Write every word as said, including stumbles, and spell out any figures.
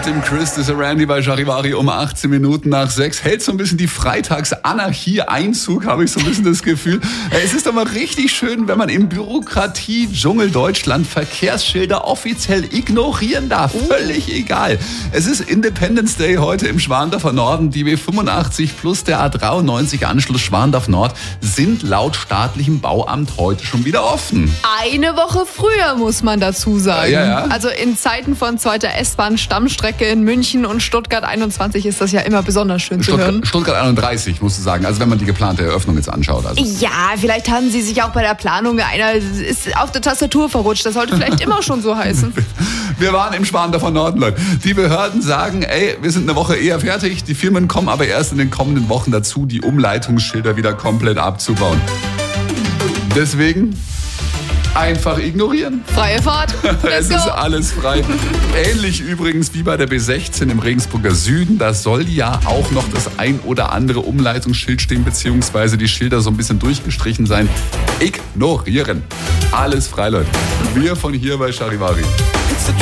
mit dem Chris de Randy bei Charivari um achtzehn Minuten nach sechs. Hält so ein bisschen die Freitags-Anarchie-Einzug, habe ich so ein bisschen das Gefühl. Es ist doch mal richtig schön, wenn man im Bürokratie-Dschungel Deutschland Verkehrsschilder offiziell ignorieren darf. Völlig egal. Es ist Independence Day heute im Schwandorfer Norden. Die B fünfundachtzig plus der A dreiundneunzig Anschluss Schwandorf Nord sind laut staatlichem Bauamt heute schon wieder offen. Eine Woche früher, muss man dazu sagen. Ja, ja. Also in Zeiten von zweiter S-Bahn-Stammstrecke in München und Stuttgart einundzwanzig ist das ja immer besonders schön zu hören. Stuttgart einunddreißig, musst du sagen, also wenn man die geplante Eröffnung jetzt anschaut. Also. Ja, vielleicht haben sie sich auch bei der Planung, einer ist auf der Tastatur verrutscht. Das sollte vielleicht immer schon so heißen. Wir waren im Schwandorfer Norden, Leute. Die Behörden sagen, ey, wir sind eine Woche eher fertig. Die Firmen kommen aber erst in den kommenden Wochen dazu, die Umleitungsschilder wieder komplett abzubauen. Deswegen einfach ignorieren. Freie Fahrt. Es ist alles frei. Ähnlich übrigens wie bei der B sechzehn im Regensburger Süden. Da soll ja auch noch das ein oder andere Umleitungsschild stehen, beziehungsweise die Schilder so ein bisschen durchgestrichen sein. Ignorieren. Alles frei, Leute. Wir von hier bei Charivari.